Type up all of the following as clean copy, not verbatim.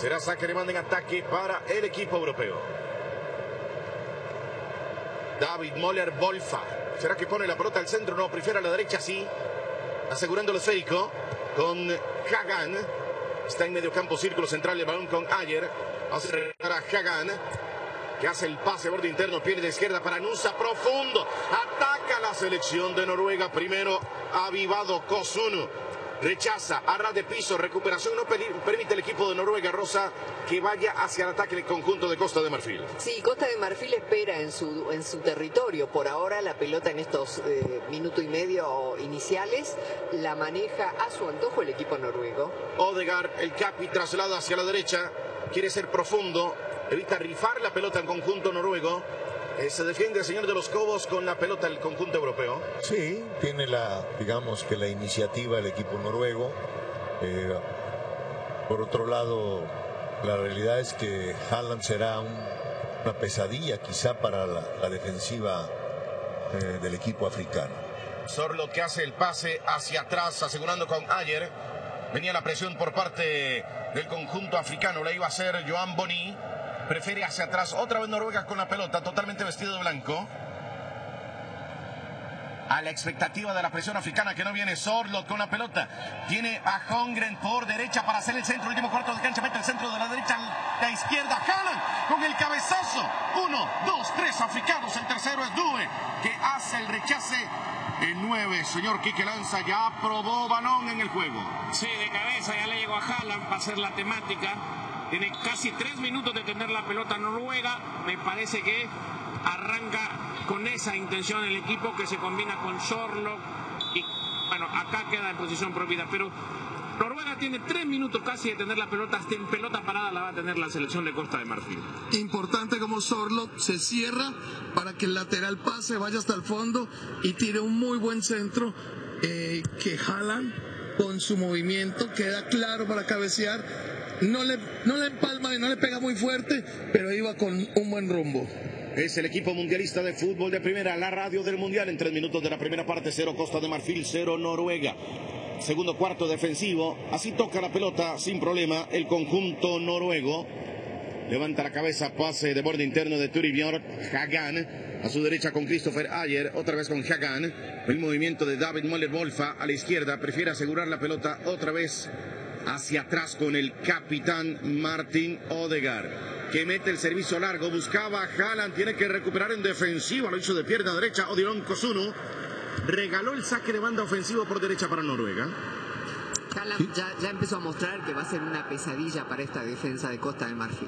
Será saque de banda en ataque para el equipo europeo. David Moller-Wolfa. ¿Será que pone la pelota al centro? No, prefiere a la derecha, sí. Asegurando el esférico con Hagan. Está en medio campo, círculo central, el balón con Ayer. Hace regalar a Hagan, que hace el pase borde interno, pierde de izquierda para Nusa, profundo. Ataca la selección de Noruega. Primero avivado Kosun. Rechaza, a ras de piso, recuperación, no permite el equipo de Noruega, Rosa, que vaya hacia el ataque del conjunto de Costa de Marfil. Sí, Costa de Marfil espera en su territorio. Por ahora la pelota en estos minuto y medio iniciales la maneja a su antojo el equipo noruego. Odegaard, el capi, traslada hacia la derecha, quiere ser profundo, evita rifar la pelota al conjunto noruego. Se defiende el señor de los Cobos con la pelota del conjunto europeo. Sí, tiene digamos que la iniciativa el equipo noruego. Por otro lado, la realidad es que Haaland será una pesadilla quizá para la defensiva del equipo africano. Sorlo que hace el pase hacia atrás, asegurando con Ayer. Venía la presión por parte del conjunto africano, la iba a hacer Johan Boni. Prefiere hacia atrás, otra vez Noruega con la pelota, totalmente vestido de blanco. A la expectativa de la presión africana que no viene Sorloth con la pelota. Tiene a Holmgren por derecha para hacer el centro, último cuarto de cancha, mete el centro de la derecha a la izquierda. Haaland con el cabezazo. 1, 2, 3 africanos, el tercero es Due, que hace el rechace. El 9, señor Quique Lanza, ya probó balón en el juego. Sí, de cabeza, ya le llegó a Haaland para hacer la temática. Tiene casi 3 minutos de tener la pelota Noruega. Me parece que arranca con esa intención el equipo, que se combina con Sorloth. Y bueno, acá queda en posición prohibida. Pero Noruega tiene 3 minutos casi de tener la pelota. Hasta en pelota parada la va a tener la selección de Costa de Marfil. Importante como Sorloth se cierra para que el lateral pase, vaya hasta el fondo y tire un muy buen centro. Que Haaland con su movimiento queda claro para cabecear. No le empalma y no le pega muy fuerte, pero iba con un buen rumbo. Es el equipo mundialista de fútbol de primera, la radio del mundial. En 3 minutos de la primera parte, 0 Costa de Marfil, 0 Noruega. Segundo cuarto defensivo, así toca la pelota sin problema el conjunto noruego. Levanta la cabeza, pase de borde interno de Torbjørn Hagan. A su derecha con Christopher Ayer, otra vez con Hagan. El movimiento de David Moller-Wolfa a la izquierda, prefiere asegurar la pelota otra vez hacia atrás con el capitán Martin Odegaard, que mete el servicio largo, buscaba a Haaland, tiene que recuperar en defensiva, lo hizo de pierna derecha. Odilon Kosuno regaló el saque de banda ofensivo por derecha para Noruega. Haaland ya empezó a mostrar que va a ser una pesadilla para esta defensa de Costa de Marfil.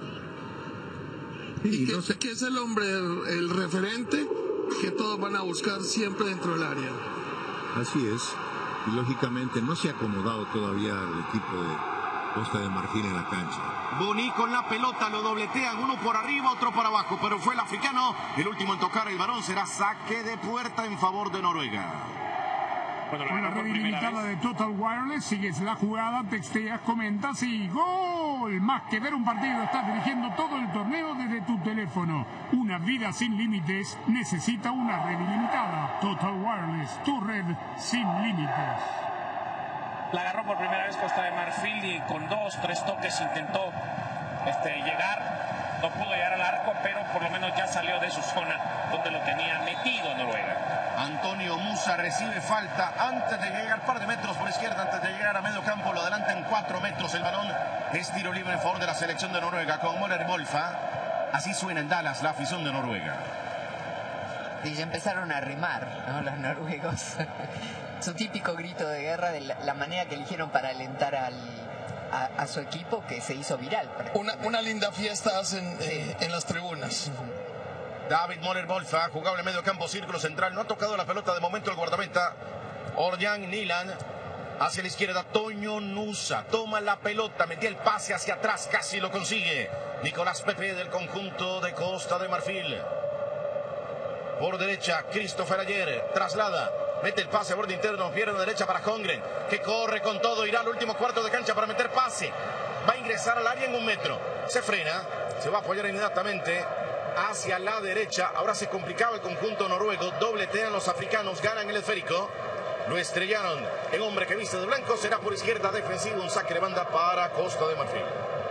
Y que es el hombre, el referente que todos van a buscar siempre dentro del área. Así es. Y lógicamente no se ha acomodado todavía el equipo de Costa de Marfil en la cancha. Boni con la pelota, lo dobletean, uno por arriba, otro por abajo, pero fue el africano el último en tocar el balón. Será saque de puerta en favor de Noruega. Con la red ilimitada de Total Wireless, sigues la jugada, texteas, comentas y ¡gol! Más que ver un partido, estás dirigiendo todo el torneo desde tu teléfono. Una vida sin límites necesita una red ilimitada. Total Wireless, tu red sin límites. La agarró por primera vez Costa de Marfil y con 2, 3 toques intentó llegar. No pudo llegar al arco, pero por lo menos ya salió de su zona donde lo tenía metido Noruega. Antonio Musa recibe falta antes de llegar un par de metros por izquierda, antes de llegar a medio campo, lo adelantan 4 metros el balón. Es tiro libre en favor de la selección de Noruega con Moller-Wolfa. Así suena en Dallas la afición de Noruega. Y ya empezaron a rimar, ¿no? Los noruegos. Su típico grito de guerra, de la manera que eligieron para alentar a su equipo, que se hizo viral. Una linda fiesta hacen en las tribunas. David Moller-Wolfa, jugable medio campo, círculo central. No ha tocado la pelota de momento el guardameta Ørjan Nyland. Hacia la izquierda, Toño Nusa. Toma la pelota, metía el pase hacia atrás, casi lo consigue. Nicolás Pepe del conjunto de Costa de Marfil. Por derecha, Christopher Ayer. Traslada, mete el pase a borde interno, pierna derecha para Holmgren, que corre con todo, irá al último cuarto de cancha para meter pase. Va a ingresar al área en 1 metro. Se frena, se va a apoyar inmediatamente hacia la derecha. Ahora se complicaba el conjunto noruego. Dobletean los africanos, ganan el esférico. Lo estrellaron. El hombre que viste de blanco será por izquierda defensivo. Un saque de banda para Costa de Marfil.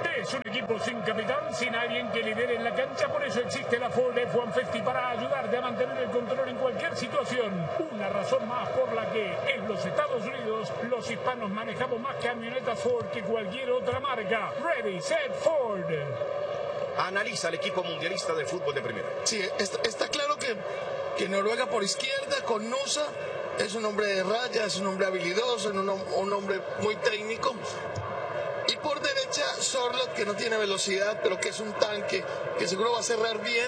Es un equipo sin capitán, sin alguien que lidere en la cancha, por eso existe la Ford F-150 para ayudarte a mantener el control en cualquier situación. Una razón más por la que en los Estados Unidos los hispanos manejamos más camionetas Ford que cualquier otra marca. Ready, set, Ford. Analiza el equipo mundialista de fútbol de primera. Sí, está claro que Noruega por izquierda con Nusa es un hombre de raya, es un hombre habilidoso, un hombre muy técnico. Y por derecha Sørloth, que no tiene velocidad, pero que es un tanque, que seguro va a cerrar bien.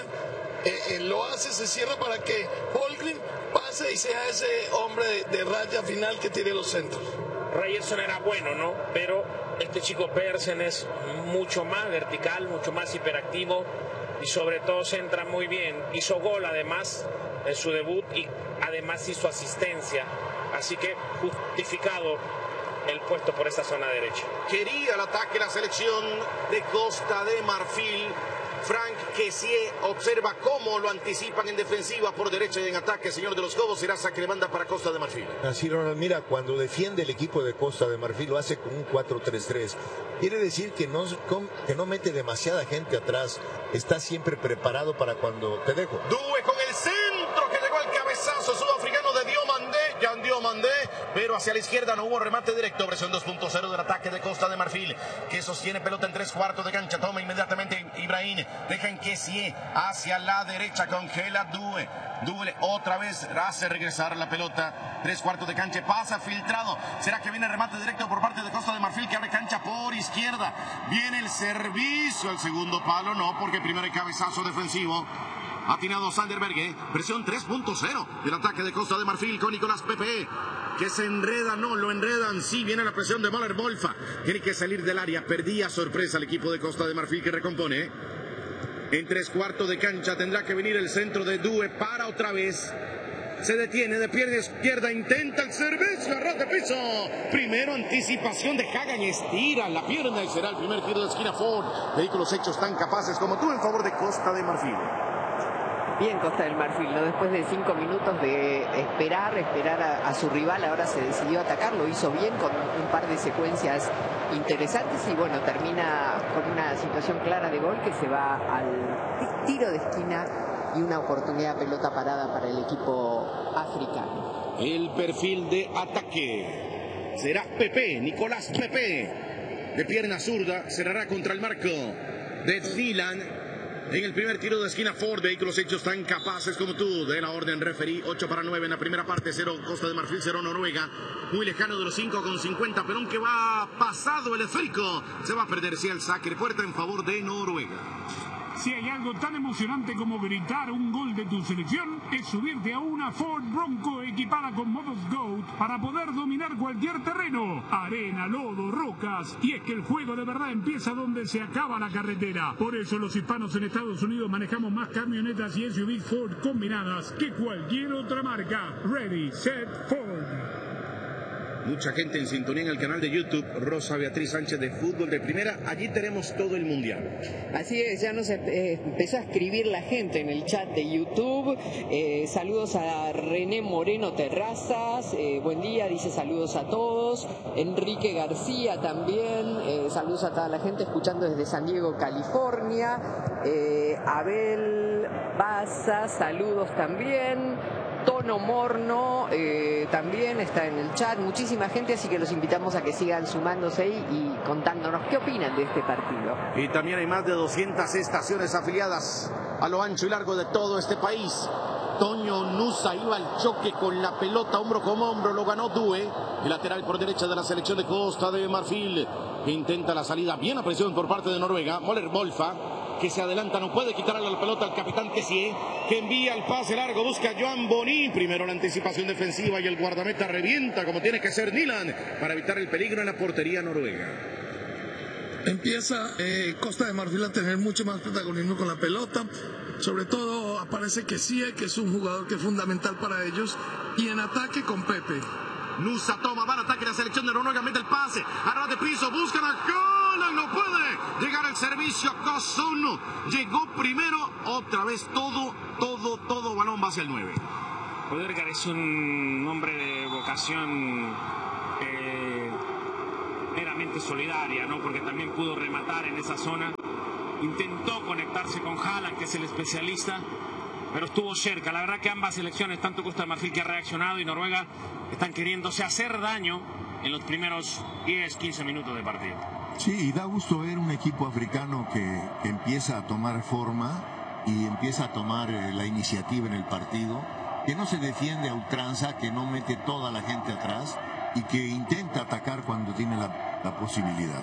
Lo hace, se cierra para que Holmgren pase y sea ese hombre de raya final que tire los centros. Ryerson era bueno, ¿no? Pero este chico Pedersen es mucho más vertical, mucho más hiperactivo y sobre todo centra muy bien. Hizo gol además en su debut y además hizo asistencia. Así que justificado el puesto por esa zona derecha. Quería el ataque la selección de Costa de Marfil. Franck Kessié observa cómo lo anticipan en defensiva por derecha y en ataque. Señor de los Cobos, será saque de banda para Costa de Marfil. Así, Ronald, mira, cuando defiende el equipo de Costa de Marfil lo hace con un 4-3-3. Quiere decir que no mete demasiada gente atrás. Está siempre preparado para cuando te dejo. Due con el centro que llegó al cabezazo sudafricano de Diomandé. Jan Diomandé, pero hacia la izquierda no hubo remate directo. Versión 2.0 del ataque de Costa de Marfil, que sostiene pelota en 3/4 de cancha. Toma inmediatamente Ibrahim. Deja en Kessié hacia la derecha. Congela Due. Due otra vez hace regresar la pelota. 3/4 de cancha. Pasa filtrado. ¿Será que viene el remate directo por parte de Costa de Marfil, que abre cancha por izquierda? Viene el servicio al segundo palo. No, porque primero el cabezazo defensivo. Atinado Sanderberg, versión 3.0 del ataque de Costa de Marfil con Nicolás Pepe, que se enreda, no, lo enredan, sí, viene la presión de Möller Wolfa, tiene que salir del área, perdía sorpresa el equipo de Costa de Marfil que recompone. En 3/4 de cancha tendrá que venir el centro de Due, para otra vez, se detiene de pierna izquierda, intenta el servicio, arroz de piso, primero anticipación de Hagan, estira la pierna y será el primer tiro de esquina Ford. Vehículos hechos tan capaces como tú en favor de Costa de Marfil. Bien Costa del Marfil, ¿no? Después de 5 minutos de esperar a su rival, ahora se decidió atacar, lo hizo bien con un par de secuencias interesantes y bueno, termina con una situación clara de gol que se va al tiro de esquina y una oportunidad de pelota parada para el equipo africano. El perfil de ataque será Pepe, Nicolás Pepe, de pierna zurda, cerrará contra el marco de Dylan. En el primer tiro de esquina Ford, vehículos hechos tan capaces como tú. De la orden referí, 8-9 en la primera parte, 0 Costa de Marfil, 0 Noruega. Muy lejano de los 5,50, pero aunque va pasado el esférico, se va a perder si el saque de puerta en favor de Noruega. Si hay algo tan emocionante como gritar un gol de tu selección, es subirte a una Ford Bronco equipada con modos GOAT para poder dominar cualquier terreno. Arena, lodo, rocas. Y es que el juego de verdad empieza donde se acaba la carretera. Por eso los hispanos en Estados Unidos manejamos más camionetas y SUV Ford combinadas que cualquier otra marca. Ready, set, Ford. Mucha gente en sintonía en el canal de YouTube, Rosa Beatriz Sánchez de Fútbol de Primera. Allí tenemos todo el mundial. Así es, ya nos empezó a escribir la gente en el chat de YouTube. Saludos a René Moreno Terrazas. Buen día, dice saludos a todos. Enrique García también. Saludos a toda la gente escuchando desde San Diego, California. Abel Baza, saludos también. Tono Morno también está en el chat, muchísima gente, así que los invitamos a que sigan sumándose y contándonos qué opinan de este partido. Y también hay más de 200 estaciones afiliadas a lo ancho y largo de todo este país. Toño Nusa iba al choque con la pelota hombro con hombro, lo ganó Due, el lateral por derecha de la selección de Costa de Marfil, que intenta la salida, bien a presión por parte de Noruega. Möller Wolfa, que se adelanta, no puede quitarle la pelota al capitán Kessié, que envía el pase largo, busca a Joan Boni, primero la anticipación defensiva y el guardameta revienta como tiene que ser Nilan para evitar el peligro en la portería noruega. Empieza Costa de Marfil a tener mucho más protagonismo con la pelota, sobre todo aparece Kessié, que es un jugador que es fundamental para ellos, y en ataque con Pepe. Nusa toma, va al ataque de la selección de Noruega, mete el pase, arra de piso, buscan a Golan, no puede llegar el servicio, Kosono llegó primero, otra vez todo balón va hacia el 9. Odegaard es un hombre de vocación, era extremadamente solidaria, ¿no? Porque también pudo rematar en esa zona. Intentó conectarse con Haaland, que es el especialista, pero estuvo cerca. La verdad que ambas selecciones, tanto Costa de Marfil, que ha reaccionado, y Noruega, están queriéndose hacer daño en los primeros 10-15 minutos de partido. Sí, y da gusto ver un equipo africano que empieza a tomar forma y empieza a tomar la iniciativa en el partido, que no se defiende a ultranza, que no mete toda la gente atrás y que intenta atacar cuando tiene la posibilidad.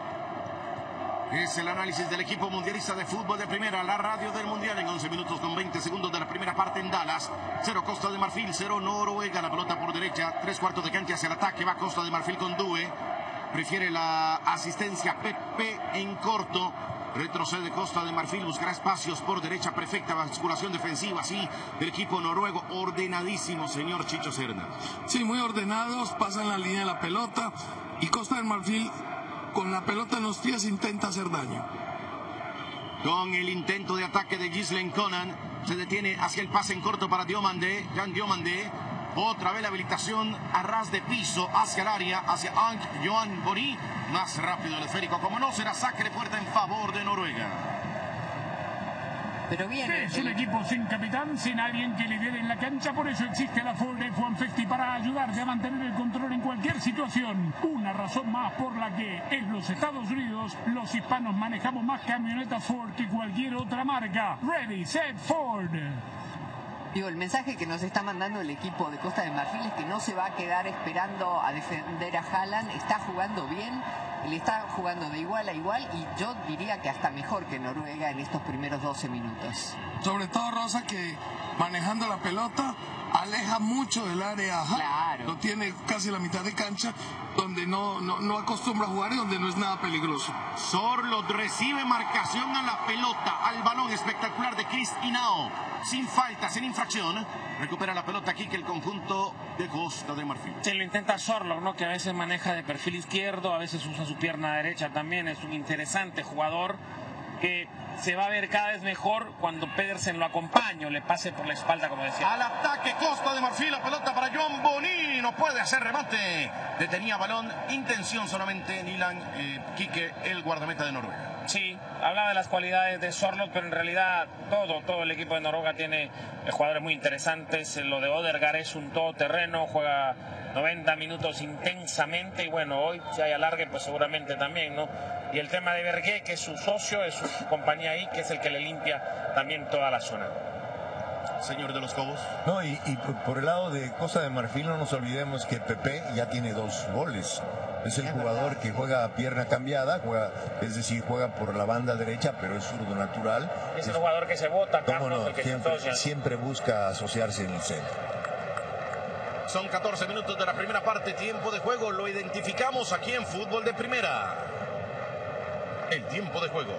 Es el análisis del equipo mundialista de fútbol de primera, la radio del mundial, en 11 minutos con 20 segundos de la primera parte en Dallas. 0 Costa de Marfil, 0 Noruega. La pelota por derecha, 3/4 de cancha hacia el ataque. Va Costa de Marfil con Due. Prefiere la asistencia Pepe en corto. Retrocede Costa de Marfil, buscará espacios por derecha. Perfecta basculación defensiva, sí, del equipo noruego. Ordenadísimo, señor Chicho Serna. Sí, muy ordenados, pasan la línea de la pelota y Costa de Marfil, con la pelota en los pies, intenta hacer daño. Con el intento de ataque de Gislen Conan, se detiene hacia el pase en corto para Diomandé, Jan Diomandé. Otra vez la habilitación a ras de piso hacia el área, hacia Ank Johan Bori. Más rápido el esférico, como no, será saque de puerta en favor de Noruega. Pero bien, es un equipo sin capitán, sin alguien que lidere en la cancha, por eso existe la Ford F-150 para ayudarte a mantener el control en cualquier situación. Una razón más por la que en los Estados Unidos los hispanos manejamos más camionetas Ford que cualquier otra marca. Ready, set, Ford. Digo, el mensaje que nos está mandando el equipo de Costa de Marfil es que no se va a quedar esperando a defender a Haaland, está jugando bien, le está jugando de igual a igual y yo diría que hasta mejor que Noruega en estos primeros 12 minutos. Sobre todo Rosa, que manejando la pelota aleja mucho del área a Haaland. Claro. Lo tiene casi la mitad de cancha, donde no acostumbra a jugar y donde no es nada peligroso. Sorloth recibe marcación a la pelota, al balón espectacular de Chris Hinao. Sin falta, sin infracción. Recupera la pelota aquí que el conjunto de Costa de Marfil. Se lo intenta Sorloth, ¿no? Que a veces maneja de perfil izquierdo, a veces usa su pierna derecha también. Es un interesante jugador que se va a ver cada vez mejor cuando Pedersen lo acompañe o le pase por la espalda, como decía. Al ataque Costa de Marfil, la pelota para John Boni, no puede hacer remate. Detenía balón, intención solamente Nilan Quique, el guardameta de Noruega. Sí, hablaba de las cualidades de Sorloth, pero en realidad todo el equipo de Noruega tiene jugadores muy interesantes. Lo de Odegaard es un todoterreno, juega 90 minutos intensamente y bueno, hoy si hay alargue pues seguramente también, ¿no? Y el tema de Bergué, que es su socio, es su compañía ahí, que es el que le limpia también toda la zona. Señor de los Cobos. No, y por el lado de Costa de Marfil no nos olvidemos que Pepe ya tiene 2 goles. Es el jugador que juega a pierna cambiada, es decir, juega por la banda derecha, pero es zurdo natural. Es el jugador que se bota, ¿cómo no? el que Siempre busca asociarse en el centro. Son 14 minutos de la primera parte, tiempo de juego. Lo identificamos aquí en Fútbol de Primera. El tiempo de juego.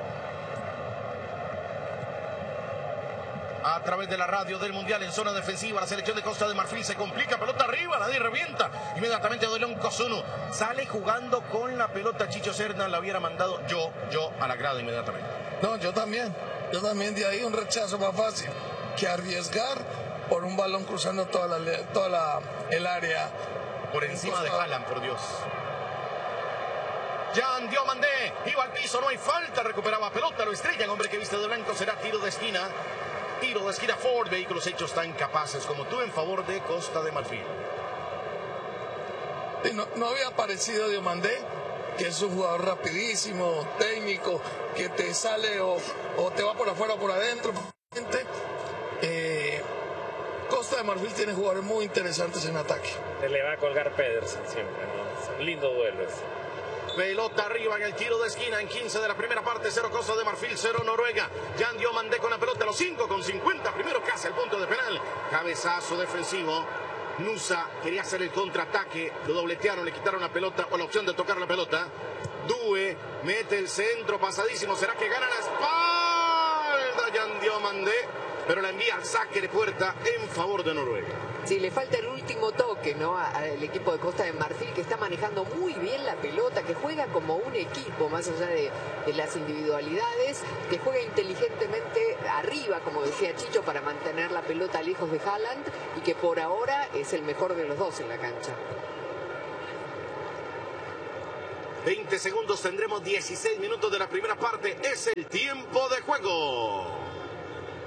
A través de la radio del Mundial en zona defensiva, la selección de Costa de Marfil se complica, pelota arriba, nadie revienta. Inmediatamente Odilon Kosunu sale jugando con la pelota. Chicho Serna la hubiera mandado yo a la grada inmediatamente. No, yo también de ahí un rechazo más fácil que arriesgar por un balón cruzando toda el área. Por encima de Haaland, por Dios. Jan Diomandé iba al piso, no hay falta, recuperaba pelota, lo estrella, el hombre que viste de blanco será tiro de esquina. Tiro de esquina Ford, vehículos hechos tan capaces como tú en favor de Costa de Marfil. No había aparecido Diomandé, que es un jugador rapidísimo, técnico, que te sale o te va por afuera o por adentro. Costa de Marfil tiene jugadores muy interesantes en ataque. Se le va a colgar Pedersen siempre, ¿no? Es un lindo duelo ese. Pelota arriba en el tiro de esquina en 15 de la primera parte. 0 Costa de Marfil, 0 Noruega. Jan Diomandé con la pelota a los 5 con 50. Primero casi el punto de penal. Cabezazo defensivo. Nusa quería hacer el contraataque. Lo dobletearon, le quitaron la pelota o la opción de tocar la pelota. Due mete el centro pasadísimo. ¿Será que gana la espalda Jan Diomandé? Pero la envía al saque de puerta en favor de Noruega. Sí, le falta el último toque, ¿no? Al equipo de Costa de Marfil, que está manejando muy bien la pelota, que juega como un equipo, más allá de las individualidades, que juega inteligentemente arriba, como decía Chicho, para mantener la pelota lejos de Haaland, y que por ahora es el mejor de los dos en la cancha. 20 segundos, tendremos 16 minutos de la primera parte. Es el tiempo de juego.